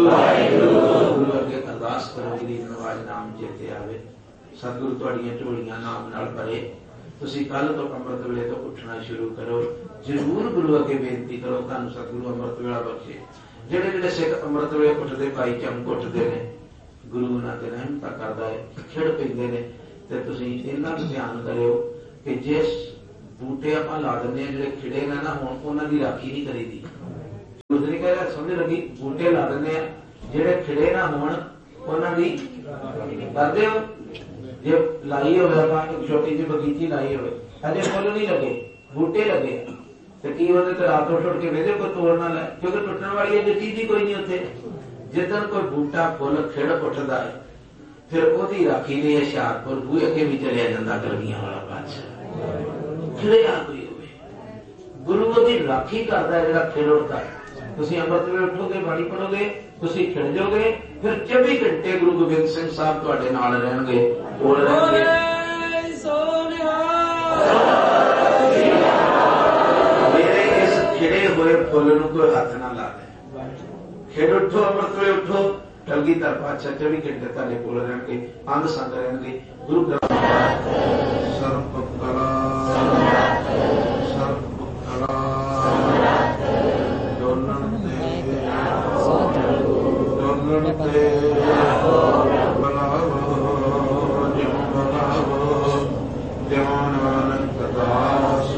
गुरु अगे अरदास करो गरीब नवाज नाम चेते आवे। सतगुरु तुहाड़ियां झोलियां नाम नाल भरे। तुसीं कल तो अमृत वेले तो उठना शुरू करो। जरूर गुरु अगे बेनती करो तुहानूं सतगुरु अमृत वेला बख्शे। ਜਿਹੜੇ ਜਿਹੜੇ ਸਿੱਖ ਅੰਮ੍ਰਿਤ ਵੇਲੇ ਉੱਠਦੇ ਭਾਈ ਚਮਕ ਉੱਠਦੇ ਨੇ, ਗੁਰੂ ਉਹਨਾਂ ਤੇ ਰਹਿਮਤਾਂ ਕਰਦਾ ਹੈ, ਖਿੜ ਪੈਂਦੇ ਨੇ। ਤੇ ਤੁਸੀਂ ਇਹਨਾਂ ਨੂੰ ਧਿਆਨ ਕਰਿਓ ਕਿ ਜਿਸ ਬੂਟੇ ਆਪਾਂ ਲਾ ਦਿੰਦੇ ਹਾਂ ਜਿਹੜੇ ਖਿੜੇ ਨੇ ਨਾ ਹੁਣ ਉਹਨਾਂ ਦੀ ਰਾਖੀ ਨਹੀਂ ਕਰੀਦੀ। ਗੁਰੂ ਨਹੀਂ ਕਹਿ ਰਿਹਾ, ਸਮਝ ਲੱਗੀ? ਬੂਟੇ ਲਾ ਦਿੰਦੇ ਆ ਜਿਹੜੇ ਖਿੜੇ ਨਾ ਹੋਣ ਉਹਨਾਂ ਦੀ ਕਰਦੇ ਹੋ। ਜੇ ਲਾਈ ਹੋਵੇ ਆਪਾਂ ਛੋਟੀ ਜਿਹੀ ਬਗੀਚੀ ਲਾਈ ਹੋਵੇ, ਅਜੇ ਫੁੱਲ ਨਹੀਂ ਲੱਗੇ, ਬੂਟੇ ਲੱਗੇ, ਤੇ ਕੀ ਉਹਦੇ ਤੇ ਰਾਤ ਉੱਠ ਕੇ ਵੇਦੇ ਕੋਈ ਤੋੜ ਨਾ ਲੈ, ਕਿਉਂਕਿ ਟੁੱਟਣ ਵਾਲੀ ਇਹ ਚੀਜ਼ ਹੀ ਕੋਈ ਨਹੀਂ ਉੱਥੇ। ਜਿੱਦਣ ਕੋਈ ਬੂਟਾ ਫੁੱਲ ਖਿੜ ਉੱਠਦਾ ਹੈ ਫਿਰ ਉਹਦੀ ਰਾਖੀ ਲਈ ਹੁਸ਼ਿਆਰਪੁਰ ਬੂਹੇ ਅੱਗੇ ਵੀ ਚਲਿਆ ਜਾਂਦਾ ਕਲਗੀਆਂ ਵਾਲਾ ਬਾਦਸ਼ਾਹ। ਖਿੜਿਆ ਕੋਈ ਹੋਵੇ, ਗੁਰੂ ਉਹਦੀ ਰਾਖੀ ਕਰਦਾ ਜਿਹੜਾ ਖਿੜ ਉੱਠਦਾ। ਤੁਸੀਂ ਅੰਮ੍ਰਿਤ ਵੇਲੇ ਉੱਠੋਗੇ, ਬਾਣੀ ਪੜੋਗੇ, ਤੁਸੀਂ ਖਿੜ ਜਾਓਗੇ, ਫਿਰ 24 ਘੰਟੇ ਗੁਰੂ ਗੋਬਿੰਦ ਸਿੰਘ ਸਾਹਿਬ ਤੁਹਾਡੇ ਨਾਲ ਰਹਿਣਗੇ, ਕੋਲ ਰਹਿਣਗੇ। खिड़े हुए फुल कोई हाथ ना ला दे। खिड़ उठो, अमृत वे उठो, कलगीधर पातशाह 24 घंटे तुहाडे कोल रहणगे, अंग संग रहणगे। गुरु ग्रंथ सर्व कला डोलन ते बनावो जिम बनावो ज्ञान अनंत दास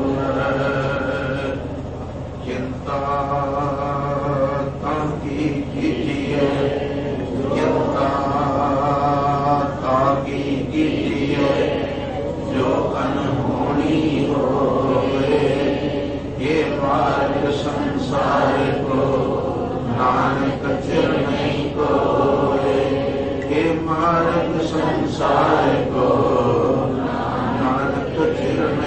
जो अनहोनी होए ये मार्ग संसार को नानक चिर नहीं कोए। ये मार्ग संसार को